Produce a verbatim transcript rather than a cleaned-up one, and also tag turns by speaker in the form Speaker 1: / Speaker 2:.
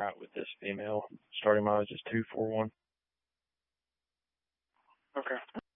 Speaker 1: Right, with this female. Starting mileage is two four one.
Speaker 2: Okay.